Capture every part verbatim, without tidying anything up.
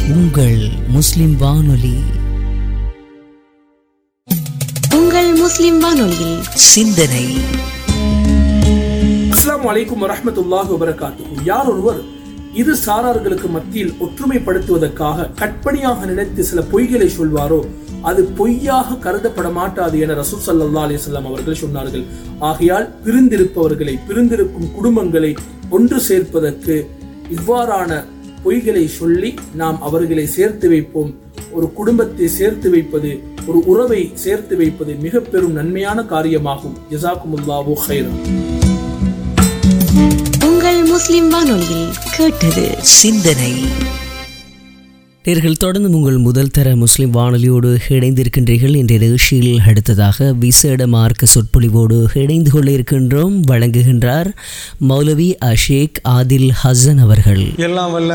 உங்கள் முஸ்லிம் வானொலி. உங்கள் முஸ்லிம் வானொலியில் சிந்தனை. அஸ்ஸலாமு அலைக்கும் வரஹ்மத்துல்லாஹி வபரகாத்துஹு. யார் ஒருவர் இரு சாரார்களுக்கு மத்தியில் ஒற்றுமைப்படுத்துவதற்காக கற்பனையாக நினைத்து சில பொய்களை சொல்வாரோ அது பொய்யாக கருதப்பட மாட்டாது என ரசூல் ஸல்லல்லாஹு அலைஹி வஸல்லம் அவர்கள் சொன்னார்கள். ஆகையால் பிரிந்திருப்பவர்களை, பிரிந்திருக்கும் குடும்பங்களை ஒன்று சேர்ப்பதற்கு இவ்வாறான பொய்களை சொல்லி நாம் அவர்களை சேர்த்து வைப்போம். ஒரு குடும்பத்தை சேர்த்து வைப்பது, ஒரு உறவை சேர்த்து வைப்பது மிக பெரும் நன்மையான காரியமாகும். ஜஸாக்குமுல்லாஹு கைரன். உங்கள் முஸ்லிம் வானொலியில் கேட்டது சிந்தனை. நேர்கள் தொடர்ந்து உங்கள் முதல் தர முஸ்லிம் வானொலியோடு இணைந்திருக்கின்றீர்கள். இன்றைய நிகழ்ச்சியில் அடுத்ததாக விசேட மார்க்க சொற்பொழிவோடு இணைந்து கொள்ள இருக்கின்றோம். வழங்குகின்றார் மௌலவி அஷேக் ஆதில் ஹசன் அவர்கள். எல்லாம் வல்ல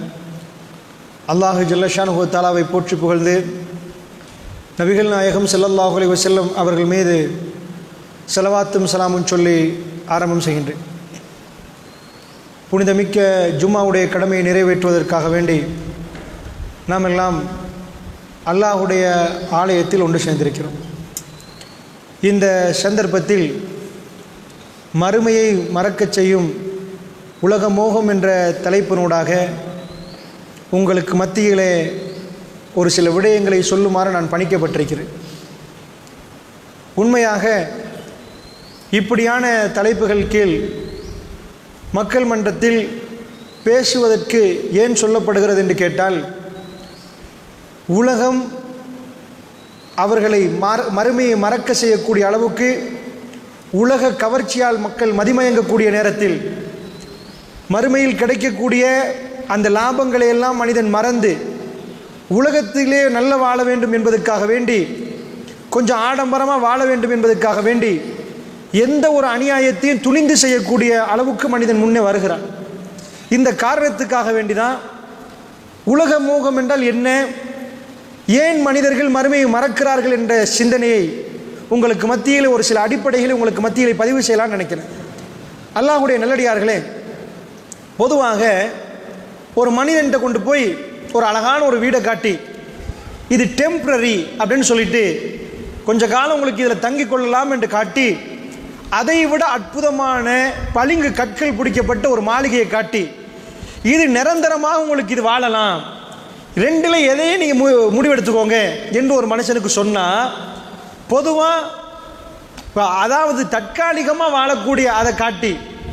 அல்லாஹு ஜல்லஷானுஹு தஆலாவை போற்றி புகழ்ந்து நபிகள் நாயகம் ஸல்லல்லாஹு அலைஹி வஸல்லம் அவர்கள் மீது ஸலவாத்தும் ஸலாமும் சொல்லி ஆரம்பம் செய்கின்றேன். புனிதமிக்க ஜும்மாவுடைய கடமையை நிறைவேற்றுவதற்காக வேண்டி நாம் எல்லாம் அல்லாஹுடைய ஆலயத்தில் ஒன்று சேர்ந்திருக்கிறோம். இந்த சந்தர்ப்பத்தில் மறுமையை மறக்கச் செய்யும் உலக மோகம் என்ற தலைப்பினூடாக உங்களுக்கு மத்தியிலே ஒரு சில விடயங்களை சொல்லுமாறு நான் பணிக்கப்பட்டிருக்கிறேன். உண்மையாக இப்படியான தலைப்புகள் கீழ் மக்கள் மன்றத்தில் பேசுவதற்கு ஏன் சொல்லப்படுகிறது என்று கேட்டால், உலகம் அவர்களை மறுமையை மறக்க செய்யக்கூடிய அளவுக்கு உலக கவர்ச்சியால் மக்கள் மதிமயங்கக்கூடிய நேரத்தில் மறுமையில் கிடைக்கக்கூடிய அந்த லாபங்களை எல்லாம் மனிதன் மறந்து உலகத்திலே நல்ல வாழ வேண்டும் என்பதற்காக வேண்டி, கொஞ்சம் ஆடம்பரமாக வாழ வேண்டும் என்பதற்காக வேண்டி எந்த ஒரு அநியாயத்தையும் துணிந்து செய்யக்கூடிய அளவுக்கு மனிதன் முன்னே வருகிறான். இந்த காரணத்துக்காக வேண்டிதான் உலக மோகம் என்றால் என்ன, ஏன் மனிதர்கள் மறுமையை மறக்கிறார்கள் என்ற சிந்தனையை உங்களுக்கு மத்தியில் ஒரு சில அடிப்படைகளை உங்களுக்கு மத்தியில் பதிவு செய்யலாம்னு நினைக்கிறேன். அல்லாஹ்வுடைய நல்லடியார்களே, பொதுவாக ஒரு மனிதன்கிட்ட கொண்டு போய் ஒரு அழகான ஒரு வீடை காட்டி இது டெம்பரரி அப்படின்னு சொல்லிட்டு கொஞ்ச காலம் உங்களுக்கு இதில் தங்கி கொள்ளலாம் என்று காட்டி, அதை விட அற்புதமான பளிங்கு கற்கள் பிடிக்கப்பட்ட ஒரு மாளிகையை காட்டி இது நிரந்தரமாக உங்களுக்கு இது வாழலாம், ரெண்டில் எதையே நீங்கள் மு முடிவெடுத்துக்கோங்க என்று ஒரு மனுஷனுக்கு சொன்னால், பொதுவாக அதாவது தற்காலிகமாக வாழக்கூடிய அதை காட்டி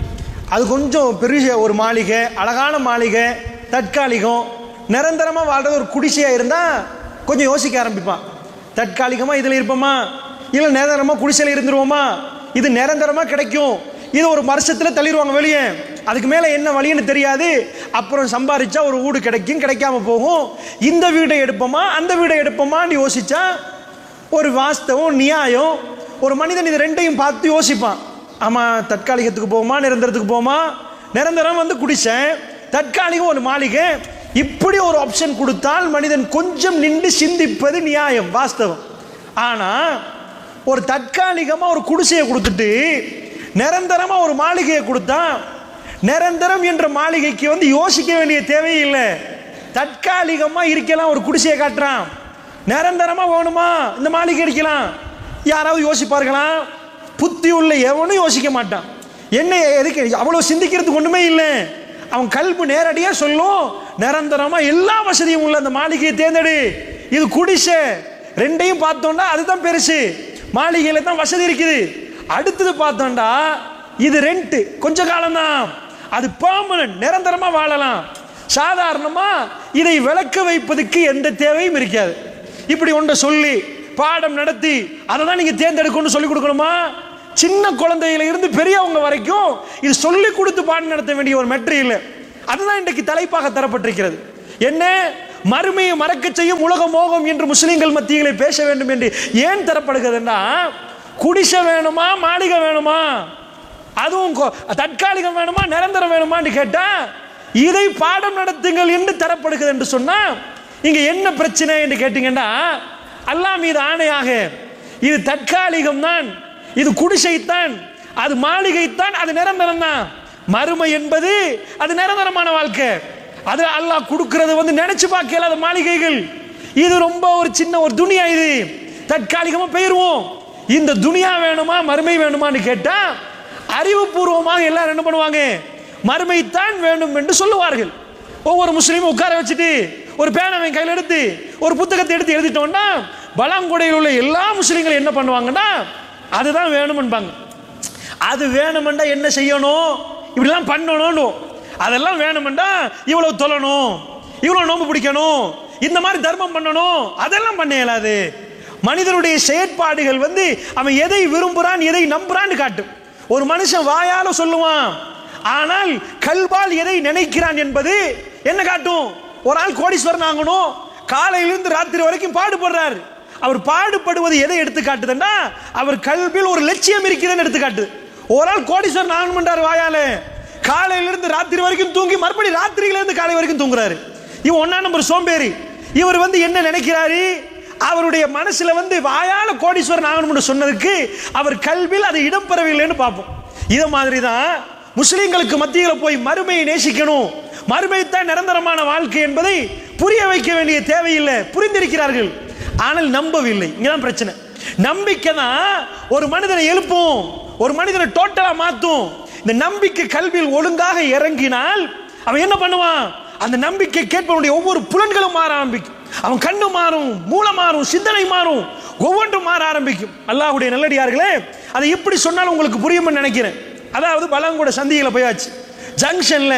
அது கொஞ்சம் பெரிய ஒரு மாளிகை, அழகான மாளிகை, தற்காலிகம், நிரந்தரமாக வாழ்றது ஒரு குடிசையாக இருந்தால் கொஞ்சம் யோசிக்க ஆரம்பிப்பான். தற்காலிகமாக இதில் இருப்போமா, இல்லை நிரந்தரமாக குடிசையில் இருந்துருவோமா, இது நிரந்தரமாக கிடைக்கும், இது ஒரு வருஷத்தில் தள்ளிடுவாங்க வெளியே, அதுக்கு மேலே என்ன வழின்னு தெரியாது, அப்புறம் சம்பாதிச்சா ஒரு வீடு கிடைக்கும், கிடைக்காம போகும், இந்த வீடை எடுப்போமா அந்த வீடை எடுப்போமான்னு யோசிச்சா ஒரு வாஸ்தவம் நியாயம். ஒரு மனிதன் இது ரெண்டையும் பார்த்து யோசிப்பான். ஆமாம், தற்காலிகத்துக்கு போகுமா நிரந்தரத்துக்கு போகுமா, நிரந்தரம் வந்து குடிசேன், தற்காலிகம் ஒரு மாளிகை, இப்படி ஒரு ஆப்ஷன் கொடுத்தால் மனிதன் கொஞ்சம் நின்று சிந்திப்பது நியாயம், வாஸ்தவம். ஆனால் ஒரு தற்காலிகமாக ஒரு குடிசையை கொடுத்துட்டு நிரந்தரமாக ஒரு மாளிகையை கொடுத்தா, நிரந்தரம் என்ற மாளிகைக்கு வந்து யோசிக்க வேண்டிய தேவையில்லை. தற்காலிகமாக இருக்கலாம், ஒரு குடிசையை காட்டுறான், நிரந்தரமாக வேணுமா இந்த மாளிகை இருக்கலாம், யாராவது யோசிப்பார்களா? புத்தி உள்ள எவனும் யோசிக்க மாட்டான். என்ன எதுக்கு அவ்வளோ சிந்திக்கிறதுக்கு ஒன்றுமே இல்லை. அவன் கல்பு நேரடியாக சொல்லும், நிரந்தரமாக எல்லா வசதியும் உள்ள அந்த மாளிகையை தேர்ந்தெடு, இது குடிசை, ரெண்டையும் பார்த்தோம்னா அதுதான் பெருசு, மாளிகையில் தான் வசதி இருக்குது. அடுத்தது பார்த்தோம்டா இது ரெண்ட், கொஞ்ச காலம்தான், அது பெர்மனன்ட், நிரந்தரமாக வாழலாம். சாதாரணமாக இதை விளக்க வைப்பதுக்கு எந்த தேவையும் இருக்காது. இப்படி ஒன்றை சொல்லி பாடம் நடத்தி அதை தான் நீங்கள் தேர்ந்தெடுக்கணும்னு சொல்லி கொடுக்கணுமா? சின்ன குழந்தையில இருந்து பெரியவங்க வரைக்கும் இது சொல்லி கொடுத்து பாடம் நடத்த வேண்டிய ஒரு மெட்ரியல். அதுதான் இன்றைக்கு தலைப்பாக தரப்பட்டிருக்கிறது. என்ன, மறுமையை மறக்க செய்யும் உலக மோகம் என்று முஸ்லிம்கள் மத்தியிலே பேச வேண்டும் என்று ஏன் தரப்படுகிறதுன்னா, குடிசை வேணுமா மாளிகை வேணுமா, அதுவும் தற்காலிகம் வேணுமா நிரந்தரம் வேணுமான்னு கேட்டா இதை பாடம் நடத்துங்கள் என்று தரப்படுகிறது என்று சொன்னா இங்க என்ன பிரச்சனை என்று கேட்டீங்கன்னா, அல்லாஹ் மீது ஆணையாக இது தற்காலிகம் தான், இது குடிசைத்தான், அது மாளிகைத்தான், அது நிரந்தரம் தான். மறுமை என்பது அது நிரந்தரமான வாழ்க்கை. அது அல்லாஹ் கொடுக்கிறது வந்து நினைச்சு பார்க்க இயலாத மாளிகைகள். இது ரொம்ப ஒரு சின்ன ஒரு துனியா, இது தற்காலிகமா போயிருவோம். இந்த துனியா வேணுமா மறுமை வேணுமான்னு கேட்டா அறிவுபூர்வமாக எல்லாரும் என்ன பண்ணுவாங்க, மறுமைத்தான் வேண்டும் என்று சொல்லுவார்கள். ஒவ்வொரு முஸ்லீமும் உட்கார வச்சுட்டு ஒரு பேனாவை கையில் எடுத்து ஒரு புத்தகத்தை எடுத்து எழுதிட்டோம்னா பலாங்குடையில் உள்ள எல்லா முஸ்லீம்களும் என்ன பண்ணுவாங்கன்னா அதுதான் வேணும்பாங்க. அது வேணுமெண்டா என்ன செய்யணும், இப்படிலாம் பண்ணணும், அதெல்லாம் வேணுமெண்டா இவ்வளவு தொழணும், இவ்வளவு நோம்பு பிடிக்கணும், இந்த மாதிரி தர்மம் பண்ணணும், அதெல்லாம் பண்ண இயலாது. மனிதனுடைய செயற்பாடுகள் வந்து அவன் எதை விரும்புறான் எதை நம்புறான்னு காட்டும். ஒரு மனுஷன் வாயால சொல்லுவான், ஆனால் கல்வால் எதை நினைக்கிறான் என்பது என்ன காட்டும். ஒரு ஆள் கோடீஸ்வரன் ஆகணும், காலையிலிருந்து ராத்திரி வரைக்கும் பாடுபடுறாரு. அவர் பாடுபடுவது எதை எடுத்து காட்டுதுன்னா அவர் கல்வியில் ஒரு லட்சியம் இருக்கிறதுன்னு எடுத்து காட்டுது. ஒரு ஆள் கோடீஸ்வரன் ஆகணும்ன்றார் வாயால, காலையிலிருந்து ராத்திரி வரைக்கும் தூங்கி மறுபடி ராத்திரியிலிருந்து காலை வரைக்கும் தூங்குறாரு. இவன் ஒன்னா நம்பர் சோம்பேறி. இவர் வந்து என்ன நினைக்கிறாரு, அவருடைய மனசுல வந்து வாயால கோடீஸ்வரன் ஆகணும்னு சொன்னதுக்கு அவர் கல்வியில் அது இடம்பெறவில்லைன்னு பார்ப்போம். இதை மாதிரி தான் முஸ்லிம்களுக்கு மத்தியில் போய் மறுமையை நேசிக்கணும், மறுமை தான் நிரந்தரமான வாழ்க்கை என்பதை புரிய வைக்க வேண்டிய தேவையில்லை. புரிந்திருக்கிறார்கள், ஆனால் நம்பவில்லை. இங்கதான் பிரச்சனை. நம்பிக்கை தான் ஒரு மனிதனை எழுப்பும், ஒரு மனிதனை டோட்டலா மாத்தும். இந்த நம்பிக்கை கல்வியில் ஒழுங்காக இறங்கினால் அவன் என்ன பண்ணுவான், அந்த நம்பிக்கை கேட்பவனுடைய ஒவ்வொரு புலன்களும் மாற ஆரம்பிக்கும். அவன் கண்ணு மாறும், மூளை மாறும், சிந்தனை மாறும், ஒவ்வொன்றும் மாற ஆரம்பிக்கும். அல்லாஹ்வுடைய நல்லடியார்களே, அதை எப்படி சொன்னாலும் உங்களுக்கு புரியும்னு நினைக்கிறேன். அதாவது பலாங்கொடை சந்தியில போயாச்சு. ஜங்ஷன்ல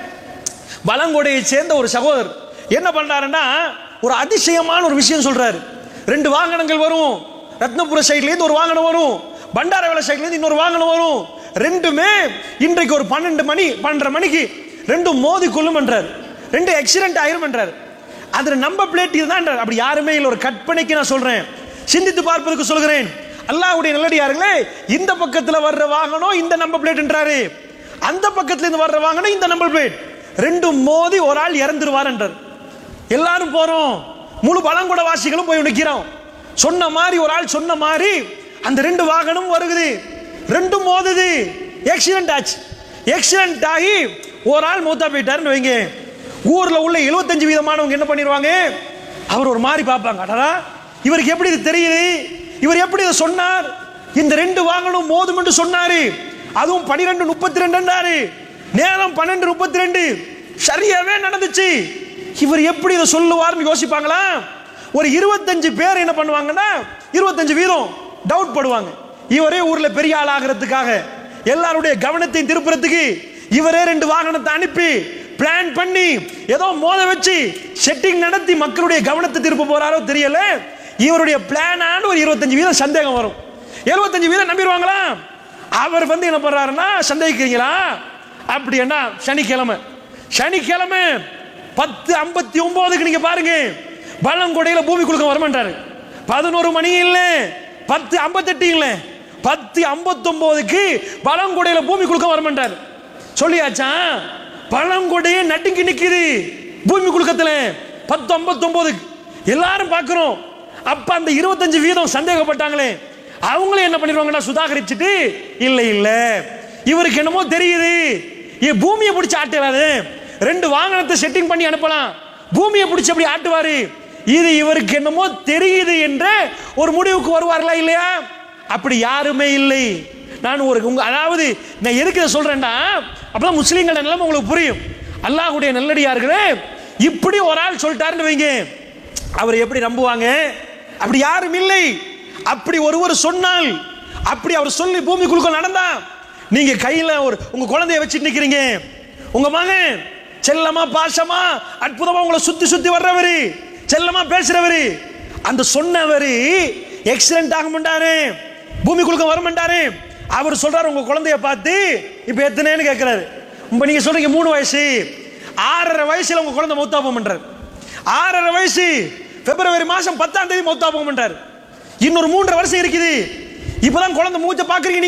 பலாங்கொடையை சேர்ந்த ஒரு சகோதரர் என்ன பண்றாருன்னா ஒரு அதிசயமான ஒரு விஷயம் சொல்றாரு. ரெண்டு வாகனங்கள் வரும், ரத்னபுர சைட்ல இருந்து ஒரு வாகனம் வரும், பண்டாரவேல சைட்ல இருந்து இன்னொரு வாகனம் வரும். ரெண்டுமே இன்றைக்கு ஒரு பன்னெண்டு மணி பன்னெண்டரை மணிக்கு ரெண்டும் மோதி கொள்ளும் என்றார். ரெண்டு ஆக்சிடென்ட் ஆயிரும் என்றார். அதுல நம்பர் பிளேட் இதுதான். அப்படி யாருமே இல்லை, ஒரு கற்பனைக்கு நான் சொல்றேன், சிந்தித்து பார்ப்பதற்கு சொல்கிறேன். அல்லாஹ்வுடைய நல்லடியார்களே, இந்த பக்கத்துல வர்ற வாகனம் இந்த நம்பர் பிளேட் என்றாரு, அந்த பக்கத்துல இருந்து வர்ற வாகனம் இந்த நம்பர் பிளேட், ரெண்டும் மோதி ஒரு ஆள் இறந்துருவார் என்றார். எல்லாரும் போறோம், முழு பழங்குட வாசிகளும் போய் நிக்கிறோம். சொன்ன மாதிரி ஒரு ஆள் சொன்ன மாதிரி அந்த ரெண்டு வாகனம் வருகுது, ரெண்டும் மோதுது, ஆக்சிடென்ட் ஆச்சு. ஆக்சிடென்ட் ஆகி ஒரு ஆள் மூத்தா போயிட்டாருன்னு வைங்க. ஊர்ல உள்ள எழுபத்தஞ்சு வீதமானவங்க என்ன பண்ணிடுவாங்க, அவர் ஒரு மாதிரி பார்ப்பாங்க, அடடா இவருக்கு எப்படி இது தெரியுது, இவர் எப்படி இதை சொன்னார், இந்த ரெண்டு வாகனம் மோதும் என்று சொன்னாரு, அதுவும் பனிரெண்டு முப்பத்தி ரெண்டு நேரம் பன்னெண்டு முப்பத்தி ரெண்டு சரியாவே நடந்துச்சு, இவர் எப்படி இதை சொல்லுவார்னு யோசிப்பாங்களா? ஒரு இருபத்தஞ்சு பேர் என்ன பண்ணுவாங்கன்னா இருபத்தஞ்சு வீதம் டவுட் படுவாங்க. இவரே ஊர்ல பெரிய ஆள் ஆகிறதுக்காக எல்லாருடைய கவனத்தையும் திருப்புறதுக்கு இவரே ரெண்டு வாகனத்தை அனுப்பி பிளான் பண்ணி ஏதோ மோத வச்சு செட்டிங் நடத்தி மக்களுடைய கவனத்தை திருப்ப போறாரோ தெரியல. இவருடைய பிளான் ஒரு இருபத்தஞ்சு வீதம் சந்தேகம் வரும், எழுபத்தஞ்சு வீதம் நம்பிடுவாங்களா? அவர் வந்து என்ன பண்றாருன்னா, சந்தேகிக்கிறீங்களா அப்படி என்ன, சனிக்கிழமை சனிக்கிழமை பத்து ஐம்பத்தி ஒன்பதுக்கு நீங்க பாருங்க, பழங்கொடையில பூமி குலுக்க வரமாட்டாரு. பதினோரு மணி இல்ல, பத்து ஐம்பத்தெட்டு இல்ல, பத்து ஐம்பத்தி ஒன்பதுக்கு பழங்கொடையில பூமி குலுக்க வரமாட்டாரு. சொல்லியாச்சா? பழங்கொடையே நட்டுங்கி நிக்குது பூமி குலுக்கத்துல பத்து ஐம்பத்தி ஒன்பதுக்கு எல்லாரும் பார்க்கிறோம். அப்ப அந்த இருபத்தஞ்சு வீதம் சந்தேகப்பட்டாங்களே, அவங்களே என்ன பண்ணிடுவாங்கன்னா சுதாகரிச்சுட்டு, இல்ல இல்ல இவருக்கு என்னமோ தெரியுது, பூமியை பிடிச்சி ஆட்டுறாரு, ரெண்டு வாகனத்தை செட்டிங் பண்ணி அனுப்பலாம், பூமியை பிடிச்சி அப்படி ஆட்டுவாரு, இது இவருக்கு என்னமோ தெரியுது என்ற ஒரு முடிவுக்கு வருவார்களா இல்லையா? அப்படி யாருமே இல்லை. நான் ஒரு உங்க அதாவது நான் எதுக்கு இதை சொல்றேன்டா, அப்பதான் முஸ்லீம்கள் நிலைமை உங்களுக்கு புரியும். அல்லாஹ்வுடைய நல்லடியார்களே, இப்படி ஒரு ஆள் சொல்லிட்டாருன்னு வைங்க, அவர் எப்படி நம்புவாங்க? அப்படி யாரும் இல்லை. அப்படி ஒருவர் சொன்னால், அப்படி அவர் சொல்லி பூமிக்குள்ள நடந்தா, நீங்க கையில ஒரு உங்க குழந்தைய வச்சுட்டு நிக்கிறீங்க, உங்க மகன் செல்லமா பாசமா அற்புதமா உங்களை சுத்தி சுத்தி வர்றவரு, செல்லமா பேசுறவரு, அந்த சொன்னவரு ஆக்சிடென்ட் ஆக மாட்டாரு, பூமிக்குள்ள வர மாட்டாரு. அவர் சொல்றாரு உங்க குழந்தைய பார்த்து, இப்ப எத்தனைன்னு கேட்கிறாரு. இப்ப நீங்க சொல்றீங்க மூணு வயசு, ஆறரை வயசுல உங்க குழந்தை மௌத்தா போகமாட்டாரு. ஆறரை வயசு பிப்ரவரி மாசம் பத்தாம் தேதி மௌத்தா போகமாட்டாரு. இன்னொரு மூன்றரை வருஷம் இருக்குது. இப்பதான் குழந்தை மூச்சை பாக்குறீங்க.